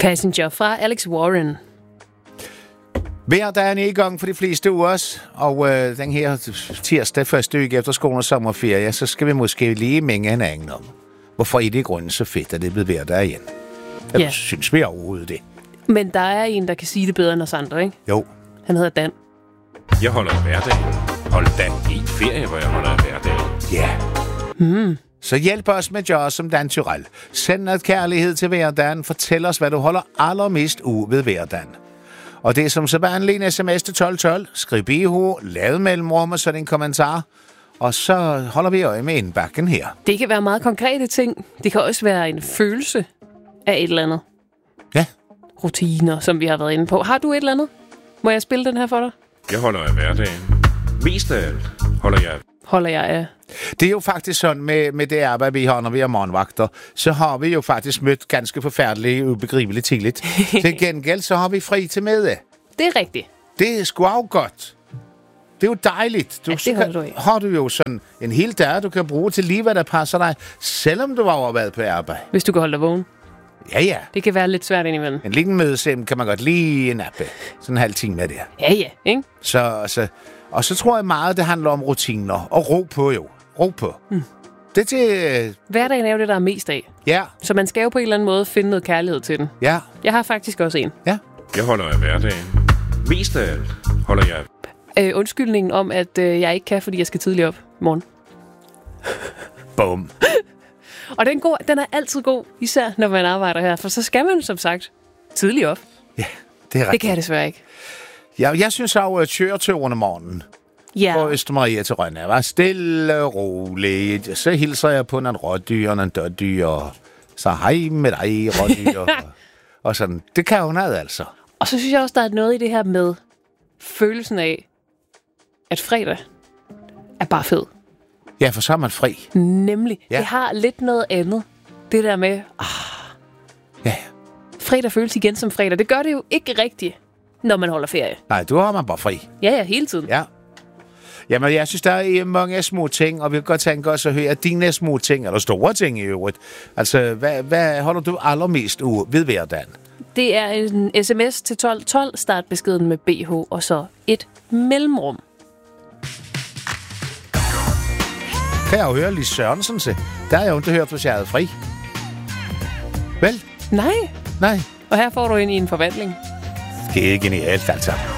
Passenger fra Alex Warren. Hverdagen er i gang for de fleste af os, og den her tirsdag første uge efter skolen og sommerferie, så skal vi måske lige mænge hinanden om, hvorfor er det i grunden så fedt, at det er blevet hverdag igen. Jeg synes vi overhovedet det. Men der er en, der kan sige det bedre end os andre, ikke? Jo. Han hedder Dan. Jeg holder af hverdagen. Hold da i ferie, hvor jeg holder af hverdagen. Ja. Så hjælp os med jobs som Dan Tyrell. Send noget kærlighed til hverdagen. Fortæl os, hvad du holder allermest ud ved hverdagen. Og det er som sædvanlig en sms til 1212. Skriv BH, lav mellemrum og sådan en kommentar. Og så holder vi øje med indbakken her. Det kan være meget konkrete ting. Det kan også være en følelse af et eller andet. Ja. Rutiner, som vi har været inde på. Har du et eller andet? Må jeg spille den her for dig? Jeg holder af hverdagen. Mest af alt holder jeg af. Det er jo faktisk sådan med det arbejde, vi har, når vi er morgenvagter, så har vi jo faktisk mødt ganske forfærdeligt, ubegribeligt tidligt. Til gengæld, så har vi fri til møde. Det er rigtigt. Det er sgu også godt. Det er jo dejligt. Har du jo sådan en hel dag, du kan bruge til lige, hvad der passer dig, selvom du har været på arbejde. Hvis du kan holde dig vågen. Ja. Det kan være lidt svært indimellem. En lille mødesem kan man godt lige nappe. Sådan en halv time med det. Ja, ikke? Og så tror jeg meget, det handler om rutiner. Og ro på jo. Ro på. Det til... Hverdagen er jo det, der er mest af. Ja. Så man skal jo på en eller anden måde finde noget kærlighed til den. Ja. Jeg har faktisk også en. Ja. Jeg holder af hverdagen. Mest af alt holder jeg undskyldningen om, at jeg ikke kan, fordi jeg skal tidligt op i morgen. Bum. Og den er altid god, især når man arbejder her. For så skal man, som sagt, tidligt op. Ja, det er rigtigt. Det kan jeg desværre ikke. Jeg synes også, at køreturen om morgenen på Østermarie til Rønne var stille og roligt. Så hilser jeg på en rådyr og en dørdyr, og så hej med dig, rådyr. og sådan. Det kan hun have, altså. Og så synes jeg også, der er noget i det her med følelsen af, at fredag er bare fed. Ja, for så er man fri. Nemlig. Ja. Det har lidt noget andet. Det der med, ja. Fredag føles igen som fredag. Det gør det jo ikke rigtigt, når man holder ferie. Nej, du har man bare fri. Ja, hele tiden. Ja. Jamen, jeg synes, der er mange små ting, og vi kan godt tænke os at høre dine små ting, eller store ting i øvrigt. Altså, hvad holder du allermest ud ved hverdagen? Det er en sms til 1212, start beskeden med BH, og så et mellemrum. Kan jeg jo høre Lis Sørensen til. Der har jeg jo ikke hørt, hvis jeg havde fri. Vel? Nej. Og her får du ind i en forvandling. Det er genialt, altså.